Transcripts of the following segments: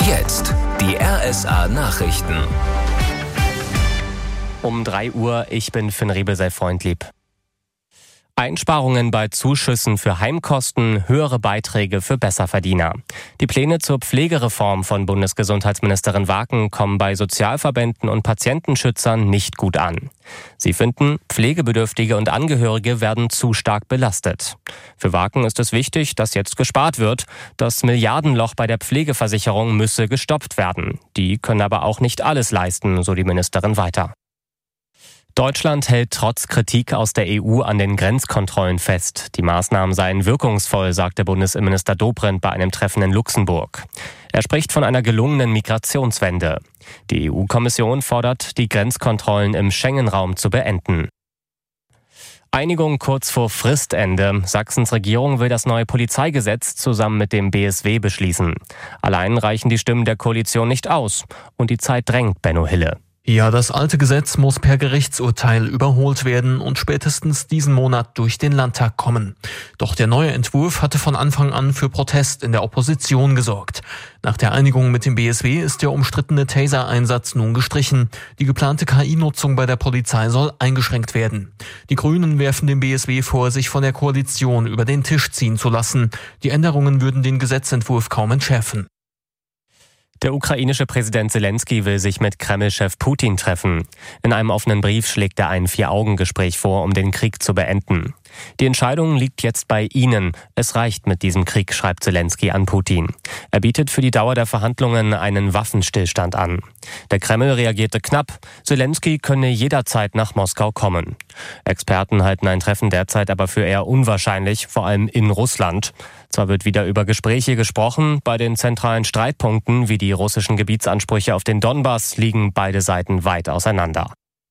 Jetzt die RSA Nachrichten. Um 3 Uhr, ich bin Finn Riebel, sei freundlieb. Einsparungen bei Zuschüssen für Heimkosten, höhere Beiträge für Besserverdiener. Die Pläne zur Pflegereform von Bundesgesundheitsministerin Waken kommen bei Sozialverbänden und Patientenschützern nicht gut an. Sie finden, Pflegebedürftige und Angehörige werden zu stark belastet. Für Waken ist es wichtig, dass jetzt gespart wird. Das Milliardenloch bei der Pflegeversicherung müsse gestopft werden. Die können aber auch nicht alles leisten, so die Ministerin weiter. Deutschland hält trotz Kritik aus der EU an den Grenzkontrollen fest. Die Maßnahmen seien wirkungsvoll, sagte Bundesinnenminister Dobrindt bei einem Treffen in Luxemburg. Er spricht von einer gelungenen Migrationswende. Die EU-Kommission fordert, die Grenzkontrollen im Schengen-Raum zu beenden. Einigung kurz vor Fristende. Sachsens Regierung will das neue Polizeigesetz zusammen mit dem BSW beschließen. Allein reichen die Stimmen der Koalition nicht aus. Und die Zeit drängt, Benno Hille. Ja, das alte Gesetz muss per Gerichtsurteil überholt werden und spätestens diesen Monat durch den Landtag kommen. Doch der neue Entwurf hatte von Anfang an für Protest in der Opposition gesorgt. Nach der Einigung mit dem BSW ist der umstrittene Taser-Einsatz nun gestrichen. Die geplante KI-Nutzung bei der Polizei soll eingeschränkt werden. Die Grünen werfen dem BSW vor, sich von der Koalition über den Tisch ziehen zu lassen. Die Änderungen würden den Gesetzentwurf kaum entschärfen. Der ukrainische Präsident Zelensky will sich mit Kreml-Chef Putin treffen. In einem offenen Brief schlägt er ein 4-Augen-Gespräch vor, um den Krieg zu beenden. Die Entscheidung liegt jetzt bei Ihnen. Es reicht mit diesem Krieg, schreibt Zelensky an Putin. Er bietet für die Dauer der Verhandlungen einen Waffenstillstand an. Der Kreml reagierte knapp. Zelensky könne jederzeit nach Moskau kommen. Experten halten ein Treffen derzeit aber für eher unwahrscheinlich, vor allem in Russland. Zwar wird wieder über Gespräche gesprochen, bei den zentralen Streitpunkten wie die russischen Gebietsansprüche auf den Donbass liegen beide Seiten weit auseinander.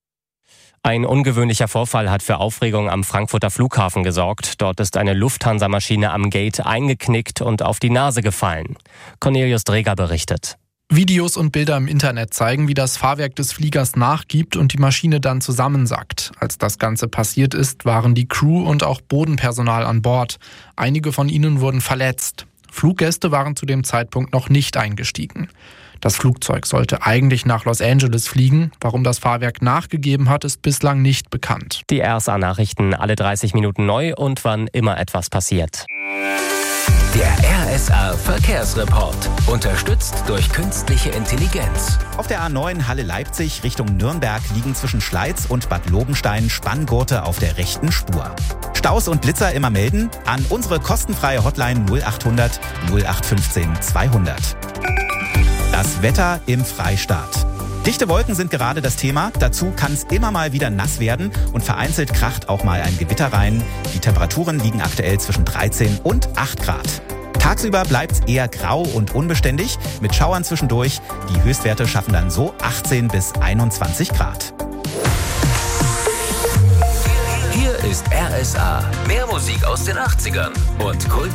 Ein ungewöhnlicher Vorfall hat für Aufregung am Frankfurter Flughafen gesorgt. Dort ist eine Lufthansa-Maschine am Gate eingeknickt und auf die Nase gefallen. Cornelius Dreger berichtet. Videos und Bilder im Internet zeigen, wie das Fahrwerk des Fliegers nachgibt und die Maschine dann zusammensackt. Als das Ganze passiert ist, waren die Crew und auch Bodenpersonal an Bord. Einige von ihnen wurden verletzt. Fluggäste waren zu dem Zeitpunkt noch nicht eingestiegen. Das Flugzeug sollte eigentlich nach Los Angeles fliegen. Warum das Fahrwerk nachgegeben hat, ist bislang nicht bekannt. Die RSA-Nachrichten alle 30 Minuten neu und wann immer etwas passiert. Der RSA Verkehrsreport. Unterstützt durch künstliche Intelligenz. Auf der A9 Halle-Leipzig Richtung Nürnberg liegen zwischen Schleiz und Bad Lobenstein Spanngurte auf der rechten Spur. Staus und Blitzer immer melden an unsere kostenfreie Hotline 0800 0815 200. Das Wetter im Freistaat. Dichte Wolken sind gerade das Thema. Dazu kann es immer mal wieder nass werden und vereinzelt kracht auch mal ein Gewitter rein. Die Temperaturen liegen aktuell zwischen 13 und 8 Grad. Tagsüber bleibt es eher grau und unbeständig mit Schauern zwischendurch. Die Höchstwerte schaffen dann so 18 bis 21 Grad. Hier ist RSA. Mehr Musik aus den 80ern und Kult